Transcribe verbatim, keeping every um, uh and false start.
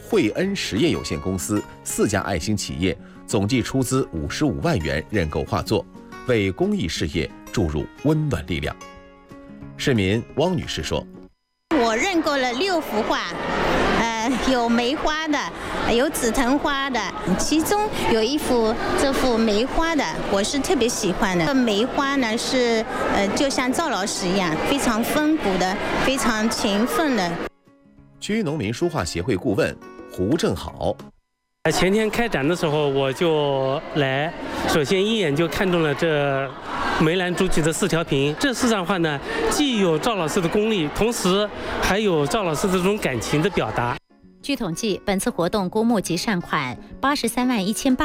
惠恩实业有限公司四家爱心企业，总计出资五十五万元认购画作，为公益事业注入温暖力量。市民汪女士说：“ 我认购了六幅画，呃，有梅花的，有紫藤花的，其中有一幅这幅梅花的，我是特别喜欢的。梅花呢是呃，就像赵老师一样，非常丰富的，非常勤奋的。” 区农民书画协会顾问胡正好。 前天开展的时候我就来，首先一眼就看中了这梅兰竹菊的四条屏。这四张画呢，既有赵老师的功力，同时还有赵老师的这种感情的表达。 据统计，本次活动估募集善款八十三万一千八。